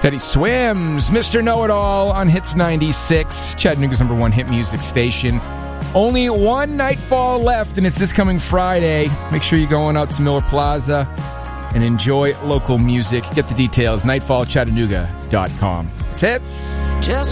Teddy Swims, Mr. Know-It-All on Hits 96, Chattanooga's #1 hit music station. Only one Nightfall left, and it's this coming Friday. Make sure you're going out to Miller Plaza and enjoy local music. Get the details, nightfallchattanooga.com. It's Hits.